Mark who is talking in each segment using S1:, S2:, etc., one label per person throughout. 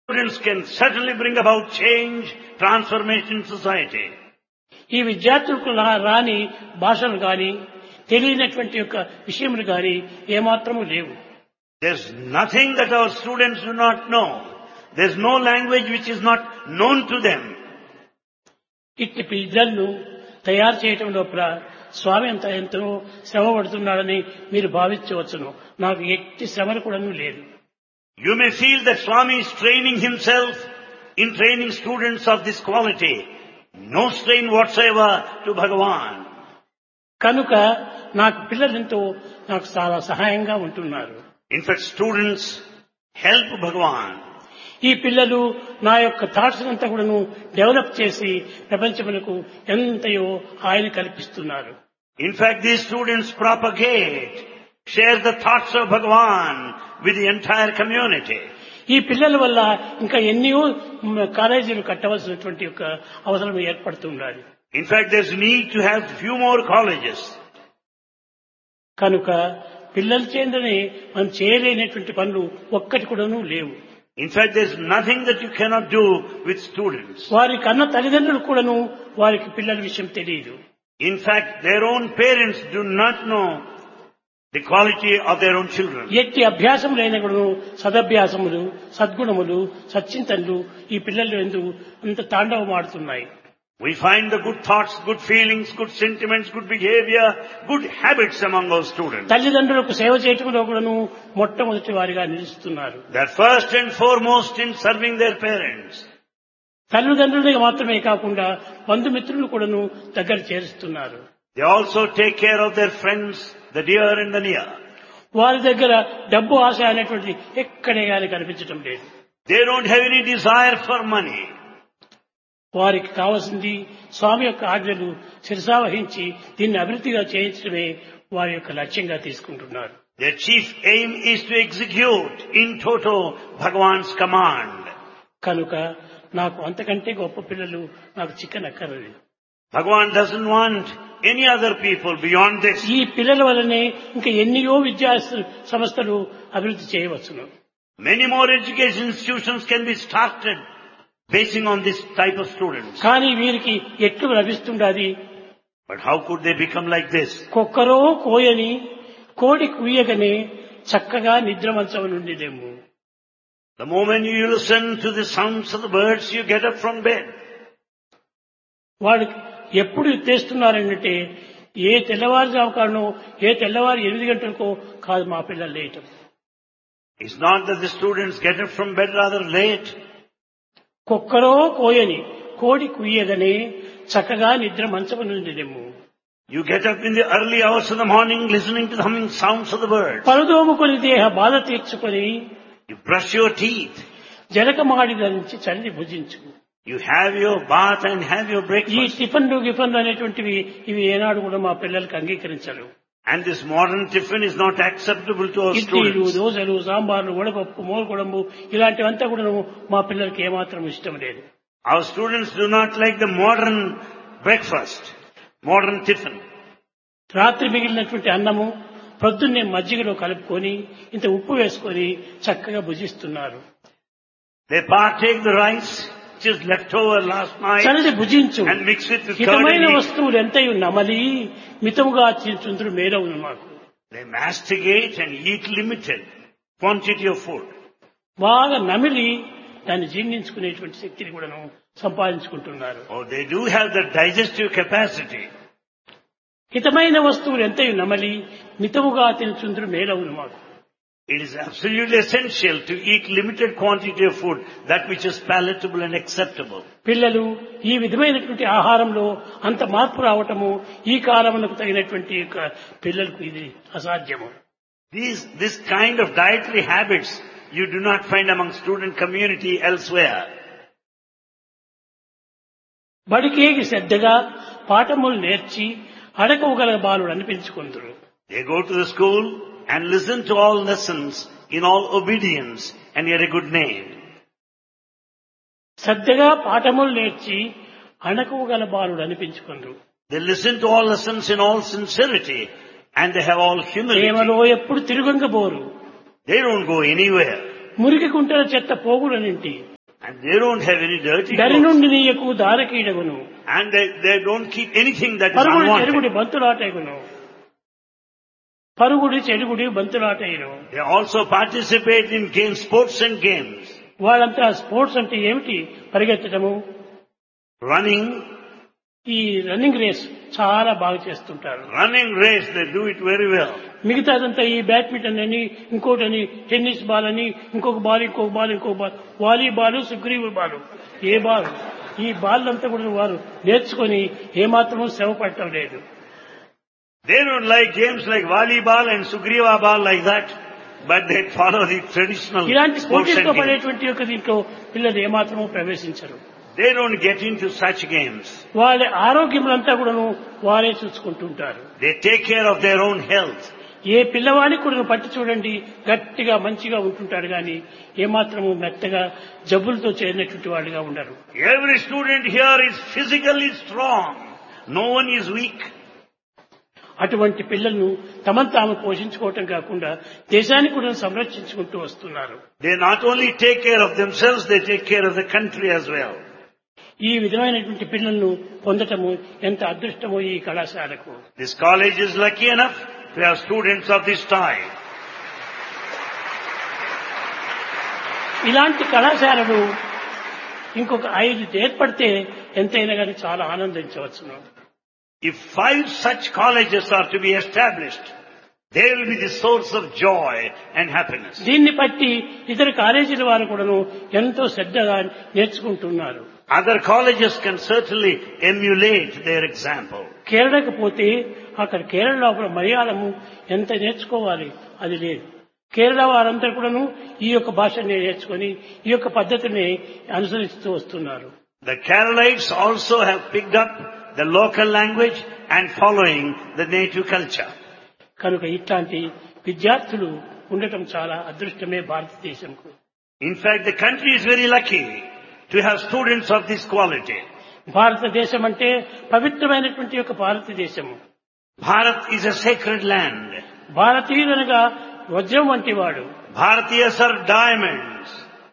S1: Students can certainly bring about change, transformation in society.
S2: ఈ విద్యార్థులకు రాని భాషలు గాని తెలియనటువంటి యొక్క విషయములు గాని ఏమాత్రము లేవు.
S1: There's nothing that our students do not know. There's no language which is not known to them.
S2: ఇట్టి పిల్లలను తయారు చేయటం లోపల స్వామి అంత ఎంతో శ్రమ పడుతున్నాడని మీరు భావించవచ్చును. నాకు ఎట్టి శ్రమలు కూడా లేదు.
S1: You may feel that Swami is training himself in training students of this quality. No strain whatsoever to Bhagavan.
S2: కనుక నాకు పిల్లలెంతో నాకు చాలా సహాయంగా ఉంటున్నారు.
S1: In fact, students help Bhagavan.
S2: ఈ పిల్లలు నా యొక్క థాట్స్ అంతా కూడాను డెవలప్ చేసి ప్రపంచములకు ఎంతయో ఆయన కల్పిస్తున్నారు.
S1: In fact, these students propagate, share the thoughts of Bhagavan with the entire community.
S2: ఈ పిల్లల వల్ల ఇంకా ఎన్నో కాలేజీలు కట్టవలసినటువంటి యొక్క అవసరం ఏర్పడుతున్నది.
S1: In fact, there's need to have few more colleges.
S2: కనుక పిల్లల చేతనే మనం చేయలేనటువంటి పనులు ఒక్కటి కూడాను లేవు.
S1: In fact, there's nothing that you cannot do with students.
S2: వారి కన్న తల్లిదండ్రులు కూడాను వారికి పిల్లల విషయం తెలియదు.
S1: In fact, their own parents do not know the quality of their own children.
S2: ఎట్టి అభ్యాసములైన కూడాను సదభ్యాసములు, సద్గుణములు, సచ్చింతనలు ఈ పిల్లలు ఎందుకు అంత తాండవమాడుతున్నాయి.
S1: We find the good thoughts, good feelings, good sentiments, good behavior, good habits among our students.
S2: తల్లిదండ్రులకు సేవ చేయటంలో కూడాను మొట్టమొదటి వారిగా నిలుస్తున్నారు.
S1: They're first and foremost in serving their parents.
S2: తల్లిదండ్రులకు మాత్రమే కాకుండా బంధుమిత్రులు కూడాను దగ్గర చేరుస్తున్నారు.
S1: They also take care of their friends, the dear and the near.
S2: వారి దగ్గర డబ్బు ఆశ అనేటువంటి ఎక్కడే కానీ కనిపించడం లేదు.
S1: They don't have any desire for money.
S2: వారికి కావాల్సింది స్వామి యొక్క ఆజ్ఞలు శిరసావహించి దీన్ని అభివృద్ధిగా చేయించడమే వారి యొక్క లక్ష్యంగా తీసుకుంటున్నారు.
S1: Their chief aim is to execute in toto Bhagavan's command.
S2: కనుక నాకు అంతకంటే గొప్ప పిల్లలు నాకు చిక్కనక్కర్లేదు.
S1: Bhagavan doesn't want any other people beyond this.
S2: ఈ పిల్లల వల్లనే ఇంకా ఎన్నో విద్యా సంస్థలు అభివృద్ధి చేయవచ్చును.
S1: Many more education institutions can be started basing on this type of students.
S2: కానీ వీరికి ఎట్లు లభిస్తుండాది.
S1: But how could they become like this?
S2: కుక్కరో కోయని కోడి కుయ్యగనే చక్కగా నిద్రమంచం నుండిదేము.
S1: The moment you listen to the sounds of the birds, you get up from bed.
S2: వాడు ఎప్పుడు తెస్తున్నారంటే ఏ తెల్లవారుజాము కారణం ఏ తెల్లవారు 8 గంటలకో కాదు మా పిల్లలు లేయటం.
S1: It's not that the students get up from bed rather late.
S2: కుక్కరో కోయని కోడి కుయ్యగనే చక్కగా నిద్ర మంచము నుండిదేము.
S1: You get up in the early hours of the morning listening to the humming sounds of the birds.
S2: పలుదోముకొని దేహ బాధ తీర్చుకొని
S1: You brush your teeth.
S2: జలకమాడి ధరించి చల్లి భుజించు.
S1: You have your bath and have your
S2: ఈ
S1: breakfast.
S2: టిఫన్లు అనేటువంటివి ఇవి ఏనాడు కూడా మా పిల్లలకి అంగీకరించరు.
S1: And this modern tiffin is not acceptable to our
S2: ఇడ్లీలు,
S1: students.
S2: దోశలు, సాంబార్లు, వడపప్పు, మోరుగొడంబు ఇలాంటివంతా కూడా మా పిల్లలకి ఏమాత్రం ఇష్టం లేదు.
S1: Our students do not like the modern breakfast, modern tiffin.
S2: రాత్రి మిగిలినటువంటి అన్నము పొద్దున్నే మజ్జిగలో కలుపుకొని ఇంత ఉప్పు వేసుకొని చక్కగా భుజిస్తున్నారు.
S1: They partake the rice which is left over last night
S2: చల్లి భుజించు.
S1: and mix it with curd
S2: హితమైన
S1: and eat.
S2: వస్తువులు ఎంతయు నమలి మితముగా చించుందురు మేలవును మాకు.
S1: They masticate and eat limited quantity of food.
S2: బాగా నమిలి దాన్ని జీర్ణించుకునేటువంటి శక్తిని కూడా సంపాదించుకుంటున్నారు.
S1: Oh, they do have the digestive capacity.
S2: హితమైన వస్తువులు ఎంతయు నమలి మితముగా తినుచుందురు మేలవును మాకు.
S1: It is absolutely essential to eat limited quantity of food, that which is palatable and acceptable.
S2: పిల్లలు ఈ విధమైనటువంటి ఆహారంలో అంత మార్పు రావటము ఈ కాలమునకు తగినటువంటి యొక్క పిల్లలకు ఇది అసాధ్యము.
S1: This kind of dietary habits you do not find among student community elsewhere.
S2: బడికేగి శ్రద్ధగా పాఠములు నేర్చి అడకవుగల బాలుడు అనిపించుకుందరు.
S1: They go to the school and listen to all lessons in all obedience and get a good name.
S2: శ్రద్ధగా పాఠములు నేర్చి అణకువగల బాలుడు అనిపించుకుందరు.
S1: They listen to all lessons in all sincerity and they have all humility.
S2: ప్రేమలో ఎప్పుడు తిరుగంగబోరు.
S1: They don't go anywhere.
S2: మురికి కుంటల చెత్త పోగులనింటి
S1: And they don't have any dirty
S2: దరి
S1: clothes.
S2: నుండి నీయకు దారకీడగును,
S1: And they don't keep anything that is
S2: పరుగుడి
S1: unwanted.
S2: చెరుగుడి బంతులాటగును, పరుగుడి చెరుగుడి బంతులాటయును.
S1: They also participate in games, sports and games.
S2: వాళ్ళంతా sports అంటే ఏమిటి? పరిగెత్తడము,
S1: Running
S2: running race చాలా బాగా చేస్తుంటారు.
S1: race, they do it very well.
S2: మిగతాదంతా ఈ బ్యాడ్మింటన్ అని, ఇంకోటని, టెన్నిస్ బాల్ అని, ఇంకొక బాల్, వాలీబాల్, సుగ్రీవు బాల్, ఏ బాల్, ఈ బాల్ అంతా కూడా వారు నేర్చుకొని ఏమాత్రమూ శ్రమ పడటం లేదు.
S1: They don't like games like volleyball and Sugriva ball like that, but they follow the traditional
S2: ఇలాంటి
S1: sports
S2: పోటీలతో
S1: and games.
S2: పడేటువంటి యొక్క దీంట్లో పిల్లలు ఏమాత్రమూ ప్రవేశించరు.
S1: They don't get into such games.
S2: వాళ్ళ ఆరోగ్యములంతా కూడాను వారే చూసుకుంటుంటారు.
S1: They take care of their own health.
S2: ఏ పిల్లవాడికి కూడా పట్టి చూడండి, గట్టిగా మంచిగా ఉంటుంటాడు కానీ ఏమాత్రము మెత్తగా జబ్బులతో చేరినటువంటి వాడిగా ఉండరు.
S1: Every student here is physically strong. No one is weak.
S2: అటువంటి పిల్లలను తమను తాము పోషించుకోవటం కాకుండా దేశాన్ని కూడా సంరక్షించుకుంటూ వస్తున్నారు.
S1: They not only take care of themselves, they take care of the country as well.
S2: ఈ విధమైనటువంటి పిల్లలను పొందటము ఎంత అదృష్టమో ఈ కళాశాలకు.
S1: This college is lucky enough to have students of this type.
S2: ఇలాంటి కళాశాలలు ఇంకొక 5 ఏర్పడితే ఎంతైనా కానీ చాలా ఆనందించవచ్చును.
S1: If 5 such colleges are to be established, they will be the source of joy and happiness.
S2: దీన్ని బట్టి ఇతర కాలేజీల వారు కూడాను ఎంతో శ్రద్ధగా నేర్చుకుంటున్నారు.
S1: Other colleges can certainly emulate their example.
S2: కేరళకు పోతే అక్కడ కేరళ లోపల మలయాళము ఎంత నేర్చుకోవాలి అది లేదు. కేరళ వారంతా కూడాను ఈ యొక్క భాషని నేర్చుకొని ఈ యొక్క పద్ధతిని అనుసరిస్తూ వస్తున్నారు.
S1: The Keralites also have picked up the local language and following the native culture.
S2: కనుక ఇట్లాంటి విద్యార్థులు ఉండటం చాలా అదృష్టమే భారతదేశంకు.
S1: In fact, the country is very lucky to have students of this quality.
S2: భారతదేశం అంటే పవిత్రమైనటువంటి యొక్క భారతదేశము.
S1: Bharat is a sacred land.
S2: భారతీయులనగా వజ్రం వంటి వాడు.
S1: Bharatiyas are diamonds.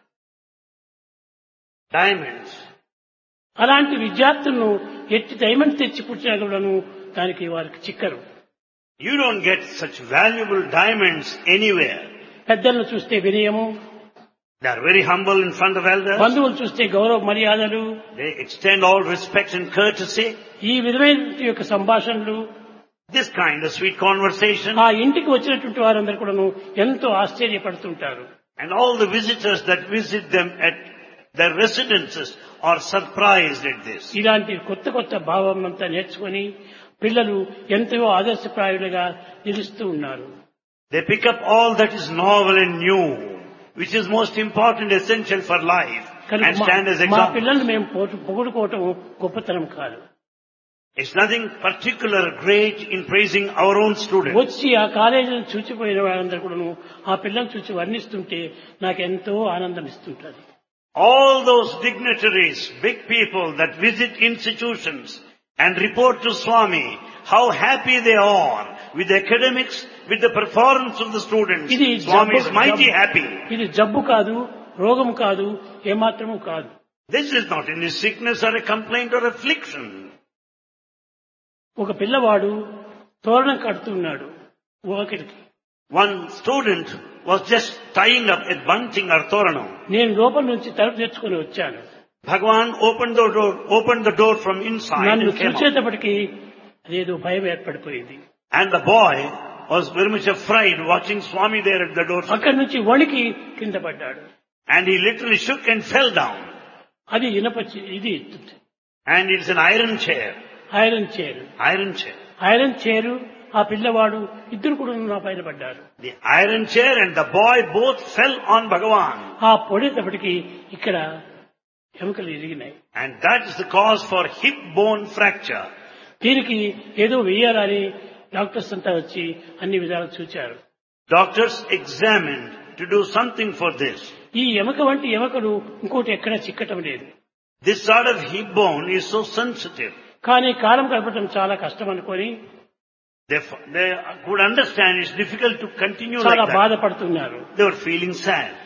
S1: Diamonds.
S2: అలాంటి విద్యార్థులను ఎట్టి డైమండ్ తెచ్చి పుట్టినను దానికి వారికి చిక్కరు.
S1: You don't get such valuable diamonds anywhere.
S2: పెద్దలను చూస్తే వినయము,
S1: They are very humble in front of elders.
S2: బంధువులు చూస్తే గౌరవ మర్యాదలు,
S1: They extend all respect and courtesy.
S2: ఈ విధమైన యొక్క సంభాషణలు,
S1: This kind of sweet conversation.
S2: ఆ ఇంటికి వచ్చినటువంటి వారందరూ కూడాను ఎంతో ఆశ్చర్యపడుతుంటారు.
S1: And all the visitors that visit them at their residences are surprised at this.
S2: ఇలాంటి కొత్త భావం అంతా నేర్చుకొని పిల్లలు ఎంతో ఆదర్శప్రాయులుగా నిలుస్తూ ఉన్నారు.
S1: They pick up all that is novel and new, which is most important, essential for life, and stand as
S2: మా
S1: example.
S2: పిల్లల్ని మేము పొగుడుకోవటం గొప్పతనం కాదు.
S1: It's nothing particular great in praising our own students.
S2: వచ్చి ఆ కాలేజీని చూచిపోయిన వాళ్ళందరూ కూడాను ఆ పిల్లల్ని చూసి వర్ణిస్తుంటే నాకెంతో ఆనందం ఇస్తుంటది.
S1: All those dignitaries, big people that visit institutions and report to Swami how happy they are with the academics, with the performance of the students.
S2: ఇది
S1: Swami is mighty happy.
S2: ఇది జబ్బు కాదు, రోగం కాదు, ఏమాత్రము కాదు.
S1: This is not any sickness or a complaint or affliction.
S2: ఒక పిల్లవాడు తోరణం కడుతున్నాడు ఒకరికి.
S1: One student was just tying up a bunting or toranam.
S2: నేను లోపల నుంచి తలుపు తెచ్చుకొని వచ్చాను.
S1: Bhagavan opened the door from inside
S2: నన్ను
S1: and came out.
S2: చూసేటప్పటికి అదేదో భయం ఏర్పడిపోయింది.
S1: And the boy was very much afraid watching Swami there at the door.
S2: అక్కడి నుంచి వణికి కింద పడ్డాడు.
S1: And he literally shook and fell down.
S2: అది ఇది
S1: And it's an iron chair.
S2: Iron chair.
S1: Iron chair.
S2: Iron chair ఆ పిల్లవాడు ఇద్దరు కూడా నా పైన పడ్డారు.
S1: The iron chair and the boy both fell on Bhagavan.
S2: ఆ పొడేటప్పటికి ఇక్కడ ఎముకలు ఇరిగినాయి.
S1: And that is the cause for hip bone fracture.
S2: దీనికి ఏదో వెయ్యాలని డాక్టర్స్ అంతా వచ్చి అన్ని విధాలు చూచారు.
S1: Doctors examined to do something for this.
S2: ఈ ఎముక వంటి ఎముకలు ఇంకోటి ఎక్కడ చిక్కటం లేదు.
S1: This sort of hip bone is so sensitive.
S2: కానీ కాలం గడపడం చాలా కష్టం అనుకొని
S1: They could understand it's difficult to continue
S2: చాలా
S1: like that.
S2: బాధపడుతున్నారు.
S1: They were feeling sad.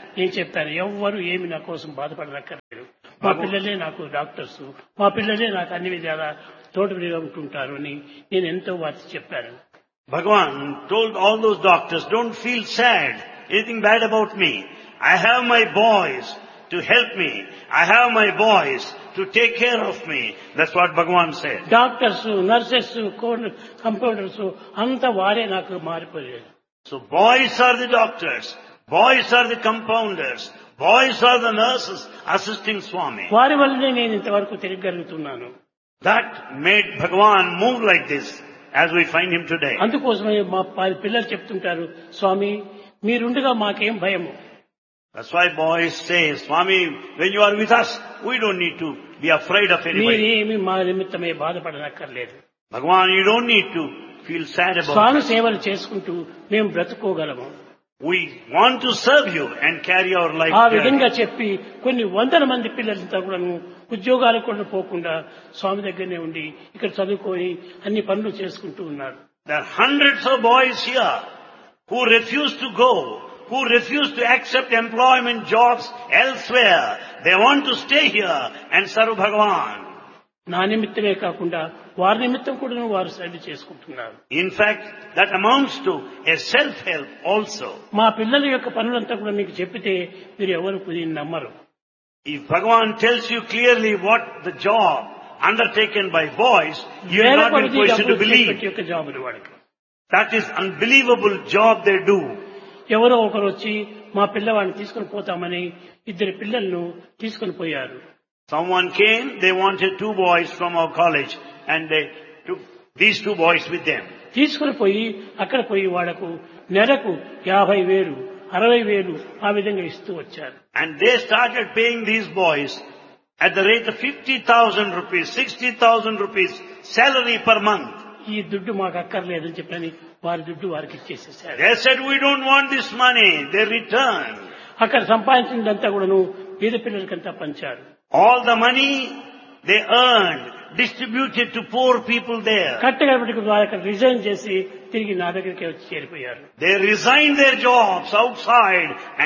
S2: నేను చెప్పాను, ఎవ్వరు ఏమి నా కోసం బాధపడనక్కర్లేదు, మా పిల్లలే నాకు డాక్టర్స్, మా పిల్లలే నాకు అన్ని విధాలా తోడుగా ఉంటుంటారు అని నేను ఎంతో వారికి చెప్పాను.
S1: Bhagavan told all those doctors, don't feel sad, anything bad about me. I have my boys to help me. I have my boys to take care of me. That's what Bhagavan said.
S2: Doctors, nurses, compounders అంతా వారే నాకు మారిపోయారు.
S1: So boys are the doctors, boys are the compounders, boys are the nurses assisting Swami.
S2: వారి వల్లనే నేను ఇంతవరకు తిరగలుగుతున్నాను.
S1: That made Bhagavan move like this as we find him today.
S2: అందుకోసమే మా పిల్లలు చెప్తుంటారు, స్వామి మీరుండగా మాకేం భయము.
S1: That's why boys say, Swami, when you are with us, we don't need to be afraid of anybody.
S2: మీరేమి మా నిమిత్తమే బాధపడనక్కర్లేదు.
S1: Bhagavan, you don't need to feel sad about
S2: Swamy
S1: it.
S2: సేవలు చేసుకుంటూ మేము బ్రతుకోగలము.
S1: We want to serve you and carry our life.
S2: ఆ
S1: journey.
S2: విధంగా చెప్పి కొన్ని వందల మంది పిల్లలంతా కూడాను ఉద్యోగాలకు కూడా పోకుండా స్వామి దగ్గరనే ఉండి ఇక్కడ చదువుకొని అన్ని పనులు చేసుకుంటూ ఉన్నారు.
S1: There are hundreds of boys here who refuse to go, who refuse to accept employment jobs elsewhere. They want to stay here and serve Bhagavan.
S2: నా నిమిత్తమే కాకుండా వారి నిమిత్తం కూడా వారు శ్రద్ధ చేసుకుంటున్నారు.
S1: In fact, that amounts to a self-help also.
S2: మా పిల్లల యొక్క పనులంతా కూడా మీకు చెప్పితే మీరు ఎవరు దీన్ని నమ్మరు.
S1: If Bhagavan tells you clearly what the job undertaken by boys, you will not be in position to believe.
S2: యొక్క జాబులు వాడికి
S1: That is unbelievable job they do.
S2: ఎవరో ఒకరు వచ్చి మా పిల్లవాడిని తీసుకొని పోతామని ఇద్దరు పిల్లలను తీసుకొని పోయారు.
S1: Someone came, they wanted 2 boys from our college and they took these 2 boys with them.
S2: తీసుకుని పోయి అక్కడ పోయి వాళ్లకు నెలకు 50,000, 60,000 ఆ విధంగా ఇస్తూ వచ్చారు.
S1: And they started paying these boys at the rate of 50,000 rupees, 60,000 rupees salary per month.
S2: ఈ దుడ్డు మాకు అక్కర్లేదని చెప్పని వారి దుడ్డు వారికి ఇచ్చేసేసారు.
S1: They said, we don't want this money. They returned.
S2: అక్కడ సంపాదించిందంతా కూడాను పేద పిల్లలకంతా పంచారు.
S1: All the money they earned distributed to poor people there.
S2: కట్టగడపటికి వారు అక్కడ రిజైన్ చేసి తిరిగి నా దగ్గరికి వచ్చి చేరిపోయారు.
S1: They resigned their jobs outside and